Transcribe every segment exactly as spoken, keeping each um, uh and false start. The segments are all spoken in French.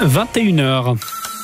vingt et une heures.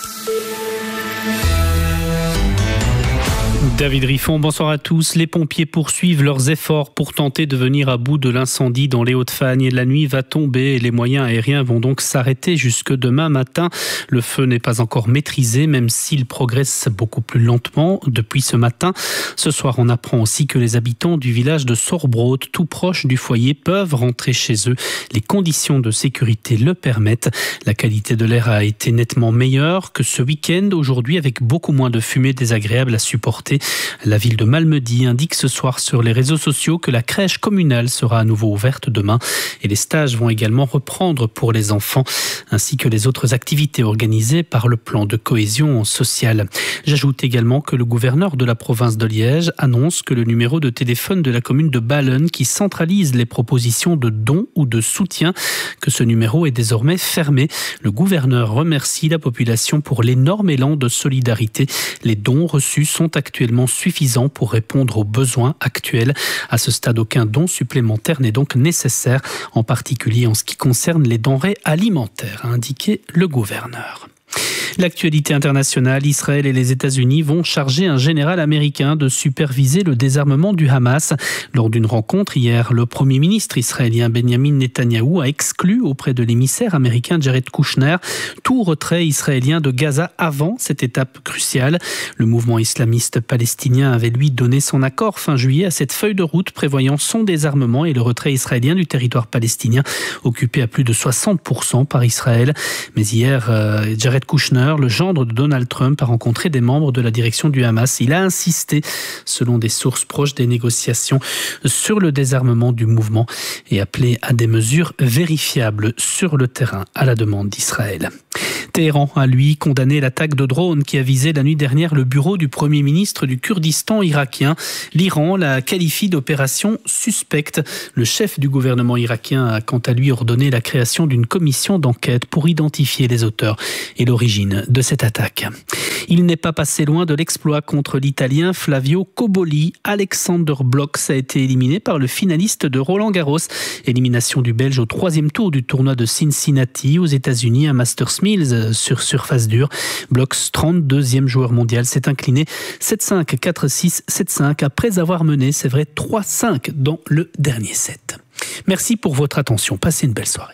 David Riffon, bonsoir à tous. Les pompiers poursuivent leurs efforts pour tenter de venir à bout de l'incendie dans les Hauts-de-Fagne. La nuit va tomber et les moyens aériens vont donc s'arrêter jusque demain matin. Le feu n'est pas encore maîtrisé, même s'il progresse beaucoup plus lentement depuis ce matin. Ce soir, on apprend aussi que les habitants du village de Sorbrode, tout proche du foyer, peuvent rentrer chez eux. Les conditions de sécurité le permettent. La qualité de l'air a été nettement meilleure que ce week-end, aujourd'hui avec beaucoup moins de fumée désagréable à supporter. La ville de Malmedy indique ce soir sur les réseaux sociaux que la crèche communale sera à nouveau ouverte demain et les stages vont également reprendre pour les enfants ainsi que les autres activités organisées par le plan de cohésion sociale. J'ajoute également que le gouverneur de la province de Liège annonce que le numéro de téléphone de la commune de Ballen qui centralise les propositions de dons ou de soutien, que ce numéro est désormais fermé. Le gouverneur remercie la population pour l'énorme élan de solidarité. Les dons reçus sont actuellement suffisant pour répondre aux besoins actuels. À ce stade, aucun don supplémentaire n'est donc nécessaire, en particulier en ce qui concerne les denrées alimentaires, a indiqué le gouverneur. L'actualité internationale, Israël et les États-Unis vont charger un général américain de superviser le désarmement du Hamas. Lors d'une rencontre hier, le Premier ministre israélien Benjamin Netanyahou a exclu auprès de l'émissaire américain Jared Kushner tout retrait israélien de Gaza avant cette étape cruciale. Le mouvement islamiste palestinien avait lui donné son accord fin juillet à cette feuille de route prévoyant son désarmement et le retrait israélien du territoire palestinien occupé à plus de soixante pour cent par Israël. Mais hier, euh, Jared Kushner, le gendre de Donald Trump, a rencontré des membres de la direction du Hamas. Il a insisté, selon des sources proches des négociations, sur le désarmement du mouvement et appelé à des mesures vérifiables sur le terrain à la demande d'Israël. Téhéran a, lui, condamné l'attaque de drone qui a visé la nuit dernière le bureau du Premier ministre du Kurdistan irakien. L'Iran la qualifie d'opération suspecte. Le chef du gouvernement irakien a quant à lui ordonné la création d'une commission d'enquête pour identifier les auteurs et l'origine de cette attaque. Il n'est pas passé loin de l'exploit contre l'Italien Flavio Cobolli. Alexander Blocks a été éliminé par le finaliste de Roland Garros. Élimination du Belge au troisième tour du tournoi de Cincinnati aux États-Unis à Masters Mills sur surface dure. Blocks, trente-deuxième joueur mondial, s'est incliné sept cinq, quatre six, sept cinq après avoir mené, c'est vrai, trois cinq dans le dernier set. Merci pour votre attention. Passez une belle soirée.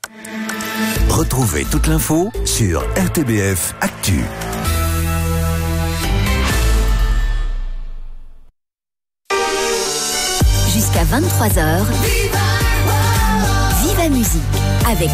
Retrouvez toute l'info sur R T B F Actu. Jusqu'à vingt-trois heures, Viva Musique avec